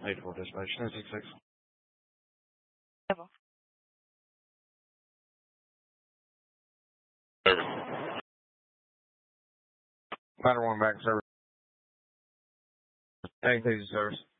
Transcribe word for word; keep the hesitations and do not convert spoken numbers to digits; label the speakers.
Speaker 1: eight four dispatch, nine six six. Matter one back service. Eight easy service.